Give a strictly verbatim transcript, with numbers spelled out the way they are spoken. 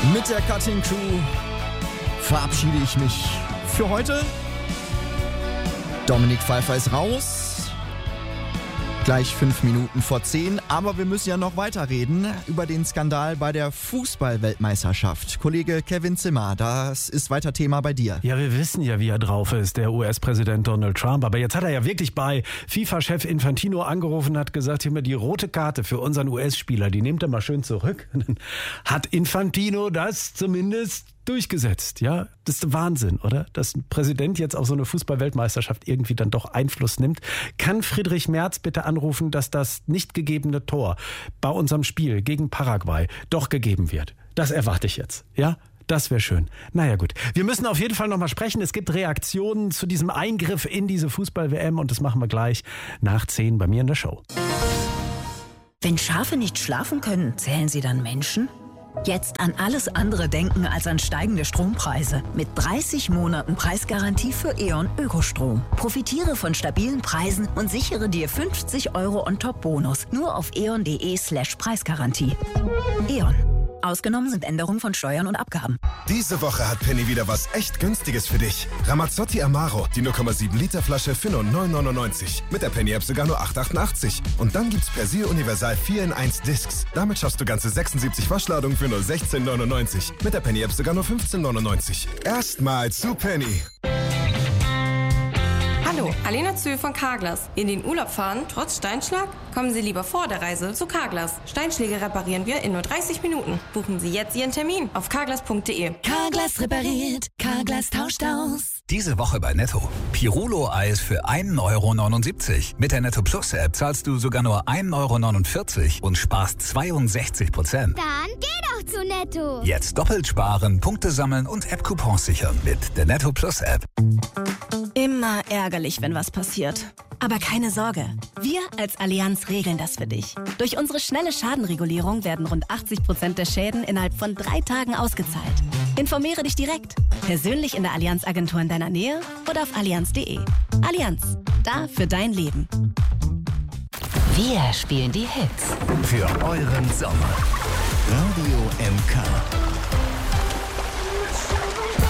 Mit der Cutting Crew verabschiede ich mich für heute. Dominik Pfeiffer ist raus. Gleich fünf Minuten vor zehn. Aber wir müssen ja noch weiterreden über den Skandal bei der Fußball-Weltmeisterschaft. Kollege Kevin Zimmer, das ist weiter Thema bei dir. Ja, wir wissen ja, wie er drauf ist, der U S-Präsident Donald Trump. Aber jetzt hat er ja wirklich bei FIFA-Chef Infantino angerufen und hat gesagt, hier mal die rote Karte für unseren U S-Spieler, die nehmt er mal schön zurück. Und dann hat Infantino das zumindest durchgesetzt, ja? Das ist Wahnsinn, oder? Dass ein Präsident jetzt auf so eine Fußball-Weltmeisterschaft irgendwie dann doch Einfluss nimmt. Kann Friedrich Merz bitte anrufen, dass das nicht gegebene Tor bei unserem Spiel gegen Paraguay doch gegeben wird? Das erwarte ich jetzt, ja? Das wäre schön. Naja gut, wir müssen auf jeden Fall nochmal sprechen. Es gibt Reaktionen zu diesem Eingriff in diese Fußball-W M und das machen wir gleich nach zehn bei mir in der Show. Wenn Schafe nicht schlafen können, zählen sie dann Menschen? Jetzt an alles andere denken als an steigende Strompreise. Mit dreißig Monaten Preisgarantie für E.ON Ökostrom. Profitiere von stabilen Preisen und sichere dir fünfzig Euro on-top-Bonus. Nur auf eon.de slash Preisgarantie. E.ON. Ausgenommen sind Änderungen von Steuern und Abgaben. Diese Woche hat Penny wieder was echt Günstiges für dich. Ramazzotti Amaro, die null Komma sieben Liter Flasche für nur neun neunundneunzig. Mit der Penny-App sogar nur acht achtundachtzig. Und dann gibt's Persil Universal vier in eins Discs. Damit schaffst du ganze sechsundsiebzig Waschladungen für nur sechzehn neunundneunzig. Mit der Penny-App sogar nur fünfzehn neunundneunzig. Erstmal zu Penny. Hallo, Alena Zühl von Carglass. In den Urlaub fahren, trotz Steinschlag? Kommen Sie lieber vor der Reise zu Carglass. Steinschläge reparieren wir in nur dreißig Minuten. Buchen Sie jetzt Ihren Termin auf carglass punkt de. Carglass repariert, Carglass tauscht aus. Diese Woche bei Netto. Pirulo-Eis für ein Euro neunundsiebzig. Mit der Netto Plus App zahlst du sogar nur ein Euro neunundvierzig und sparst zweiundsechzig Prozent. Dann geh doch zu Netto. Jetzt doppelt sparen, Punkte sammeln und App-Coupons sichern mit der Netto Plus App. Immer ärgerlich, wenn was passiert. Aber keine Sorge, wir als Allianz regeln das für dich. Durch unsere schnelle Schadenregulierung werden rund achtzig Prozent der Schäden innerhalb von drei Tagen ausgezahlt. Informiere dich direkt, persönlich in der Allianz-Agentur in deiner Nähe oder auf allianz punkt de. Allianz, da für dein Leben. Wir spielen die Hits Für euren Sommer. Radio M K.